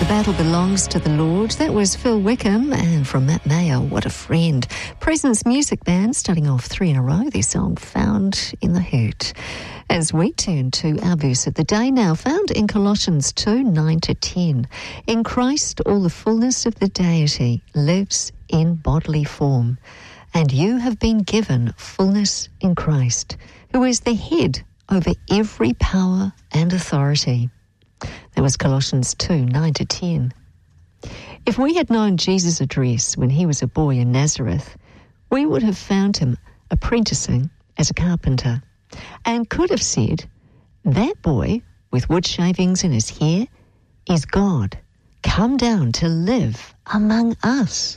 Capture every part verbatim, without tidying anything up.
The battle belongs to the Lord. That was Phil Wickham, and from Matt Mayer, What a Friend. Presence Music Band starting off three in a row, their song Found in the Hurt. As we turn to our verse of the day now, found in Colossians two, nine to ten. In Christ all the fullness of the deity lives in bodily form, and you have been given fullness in Christ, who is the head over every power and authority. That was Colossians two, nine to ten. If we had known Jesus' address when he was a boy in Nazareth, we would have found him apprenticing as a carpenter and could have said, that boy with wood shavings in his hair is God, come down to live among us.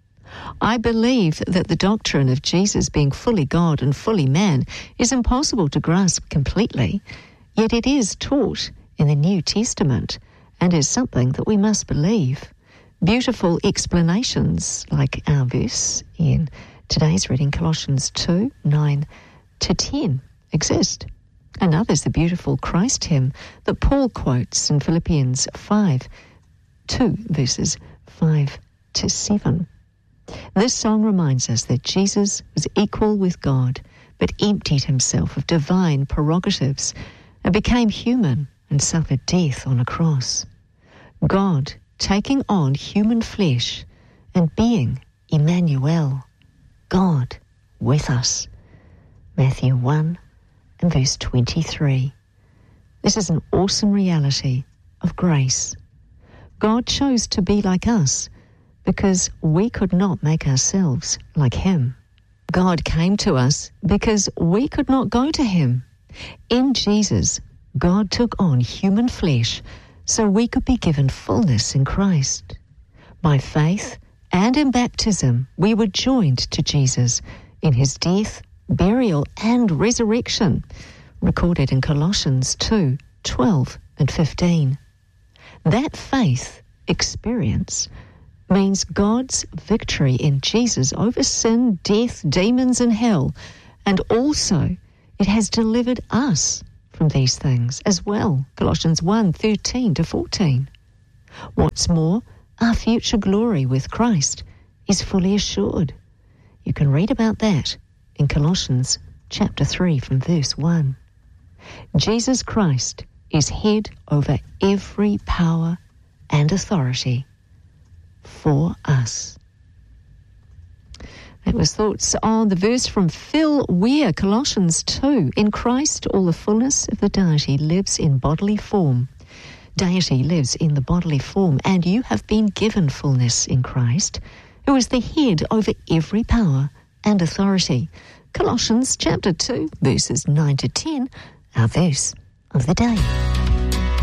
I believe that the doctrine of Jesus being fully God and fully man is impossible to grasp completely, yet it is taught in the New Testament and is something that we must believe. Beautiful explanations like our verse in today's reading, Colossians two, nine to ten, exist. And others, the beautiful Christ hymn that Paul quotes in Philippians five, two verses five to seven. This song reminds us that Jesus was equal with God, but emptied himself of divine prerogatives and became human and suffered death on a cross. God taking on human flesh and being Emmanuel, God with us. Matthew one and verse twenty-three. This is an awesome reality of grace. God chose to be like us because we could not make ourselves like him. God came to us because we could not go to him. In Jesus, God took on human flesh so we could be given fullness in Christ. By faith and in baptism, we were joined to Jesus in his death, burial, and resurrection, recorded in Colossians two, twelve and fifteen. That faith experience means God's victory in Jesus over sin, death, demons, and hell, and also it has delivered us from these things as well. Colossians one, thirteen to fourteen. What's more, our future glory with Christ is fully assured. You can read about that in Colossians chapter three from verse one. Jesus Christ is head over every power and authority for us. That was thoughts on the verse from Phil Weir, Colossians two. In Christ, all the fullness of the deity lives in bodily form. Deity lives in the bodily form, and you have been given fullness in Christ, who is the head over every power and authority. Colossians chapter two, verses nine to ten, our verse of the day.